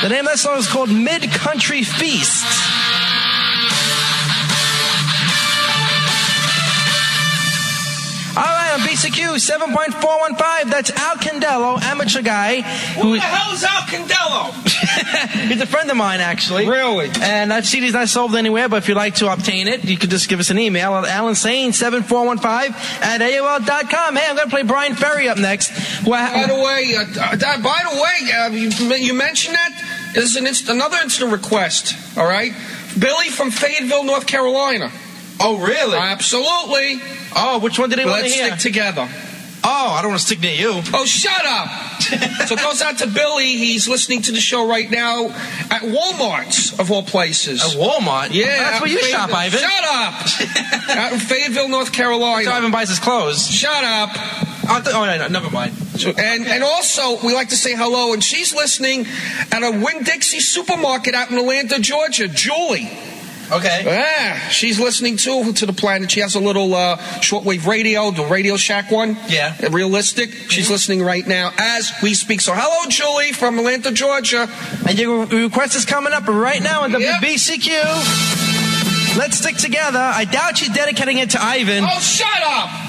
The name of that song is called Mid-Country Feast. All right, on BCQ 7.415, that's Al Candello, amateur guy. Who the hell is Al Candello? He's a friend of mine, actually. Really? And that CD's not sold anywhere, but if you'd like to obtain it, you could just give us an email at alansane7415@AOL.com. Hey, I'm going to play Brian Ferry up next. By the way, you mentioned that. There's another instant request, all right? Billy from Fayetteville, North Carolina. Oh, really? Absolutely. Oh, which one did they want to hear? Let's stick together. Oh, I don't want to stick near you. Oh, shut up. So it goes out to Billy. He's listening to the show right now at Walmart's, of all places. At Walmart? Yeah. That's where you shop, Ivan. Shut up. Out in Fayetteville, North Carolina. So Ivan buys his clothes. Shut up. Oh, no, never mind. And also, we like to say hello, and she's listening at a Winn-Dixie supermarket out in Atlanta, Georgia. Julie. Okay. Yeah, she's listening to the planet. She has a little shortwave radio, the Radio Shack one. Yeah. Realistic. She's listening right now as we speak. So hello, Julie from Atlanta, Georgia. And your request is coming up right now on WBCQ. Let's stick together. I doubt she's dedicating it to Ivan. Oh, shut up!